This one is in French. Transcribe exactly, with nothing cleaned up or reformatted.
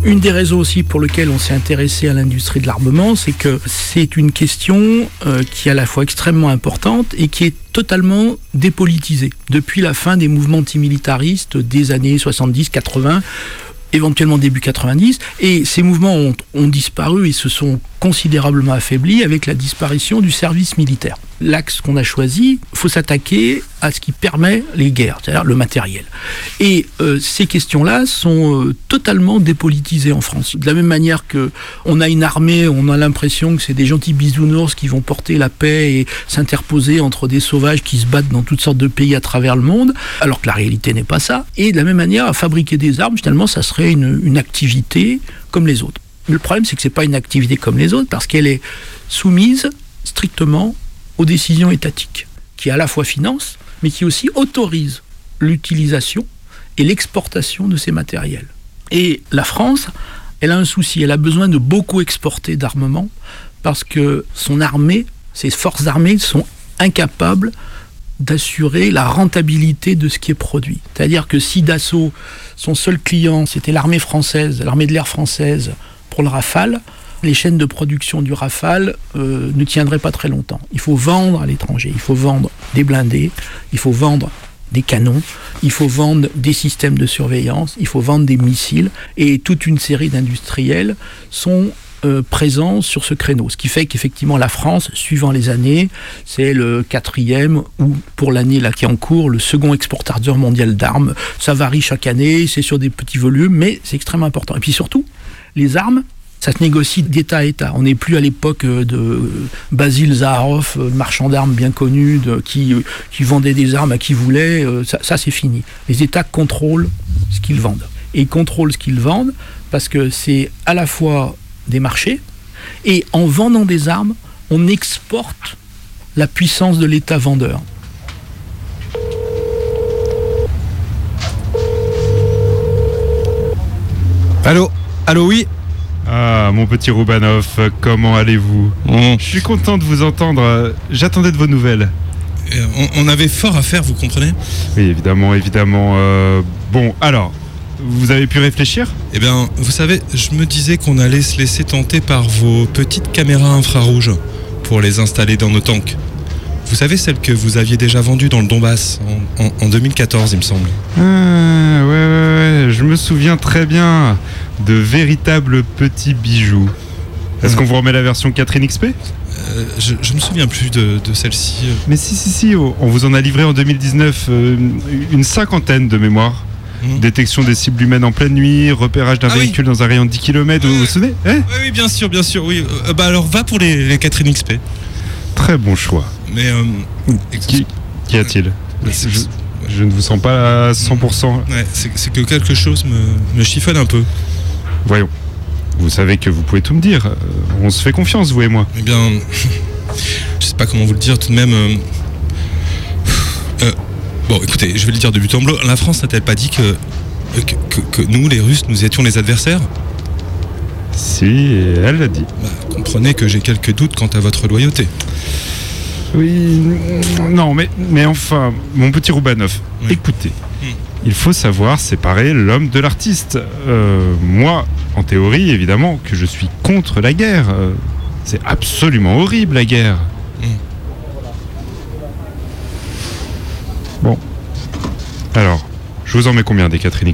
Une des raisons aussi pour lesquelles on s'est intéressé à l'industrie de l'armement, c'est que c'est une question euh, qui est à la fois extrêmement importante et qui est totalement dépolitisée. Depuis la fin des mouvements antimilitaristes des années soixante-dix quatre-vingts, éventuellement début quatre-vingt-dix, et ces mouvements ont, ont disparu et se sont considérablement affaiblis avec la disparition du service militaire. L'axe qu'on a choisi, il faut s'attaquer à ce qui permet les guerres, c'est-à-dire le matériel. Et euh, ces questions-là sont euh, totalement dépolitisées en France. De la même manière qu'on a une armée, on a l'impression que c'est des gentils bisounours qui vont porter la paix et s'interposer entre des sauvages qui se battent dans toutes sortes de pays à travers le monde, alors que la réalité n'est pas ça. Et de la même manière, à fabriquer des armes, finalement, ça serait une, une activité comme les autres. Mais le problème, c'est que ce n'est pas une activité comme les autres, parce qu'elle est soumise strictement aux décisions étatiques, qui à la fois financent, mais qui aussi autorisent l'utilisation et l'exportation de ces matériels. Et la France, elle a un souci, elle a besoin de beaucoup exporter d'armement, parce que son armée, ses forces armées sont incapables d'assurer la rentabilité de ce qui est produit. C'est-à-dire que si Dassault, son seul client, c'était l'armée française, l'armée de l'air française, pour le Rafale, les chaînes de production du Rafale euh, ne tiendraient pas très longtemps. Il faut vendre à l'étranger, il faut vendre des blindés, il faut vendre des canons, il faut vendre des systèmes de surveillance, il faut vendre des missiles, et toute une série d'industriels sont euh, présents sur ce créneau. Ce qui fait qu'effectivement la France, suivant les années, c'est le quatrième, ou pour l'année là qui est en cours, le second exportateur mondial d'armes. Ça varie chaque année, c'est sur des petits volumes, mais c'est extrêmement important. Et puis surtout, les armes, ça se négocie d'État à État. On n'est plus à l'époque de Basil Zaharoff, marchand d'armes bien connu, de, qui, qui vendait des armes à qui voulait. Ça, ça, c'est fini. Les États contrôlent ce qu'ils vendent. Et ils contrôlent ce qu'ils vendent parce que c'est à la fois des marchés, et en vendant des armes, on exporte la puissance de l'État vendeur. Allô ? Allô, oui ? Ah, mon petit Roubanoff, comment allez-vous ? Mmh. Je suis content de vous entendre. J'attendais de vos nouvelles. Euh, on, on avait fort à faire, vous comprenez ? Oui, évidemment, évidemment. Euh, bon, alors, vous avez pu réfléchir ? Eh bien, vous savez, je me disais qu'on allait se laisser tenter par vos petites caméras infrarouges pour les installer dans nos tanks. Vous savez, celles que vous aviez déjà vendues dans le Donbass en, en, en deux mille quatorze, il me semble. Ah, ouais, ouais, ouais, je me souviens très bien. De véritables petits bijoux. Est-ce mmh. qu'on vous remet la version Catherine X P ? euh, je, je me souviens plus de, de celle-ci. Mais si, si, si, on vous en a livré en deux mille dix-neuf euh, une cinquantaine de mémoire. Mmh. Détection des cibles humaines en pleine nuit, repérage d'un ah, véhicule oui. dans un rayon de dix kilomètres, vous vous souvenez hein ? Oui, oui, bien sûr, bien sûr. Oui. Euh, bah alors, va pour les, les Catherine X P. Très bon choix. Mais, euh, Qui, qu'y a-t-il ? je, je ne vous sens pas à cent pour cent. Ouais, c'est, c'est que quelque chose me, me chiffonne un peu. Voyons. Vous savez que vous pouvez tout me dire. On se fait confiance, vous et moi. Eh bien, je sais pas comment vous le dire tout de même. Euh, euh, bon, écoutez, je vais le dire de but en blanc. La France n'a-t-elle pas dit que, que, que, que nous, les Russes, nous étions les adversaires ? Si, elle l'a dit. Bah, comprenez que j'ai quelques doutes quant à votre loyauté. Oui, non, mais, mais enfin, mon petit Roubanoff, oui. écoutez. Hmm. Il faut savoir séparer l'homme de l'artiste. Euh, moi, en théorie, évidemment, que je suis contre la guerre. Euh, c'est absolument horrible, la guerre. Mmh. Bon. Alors, je vous en mets combien des Catherine X P ?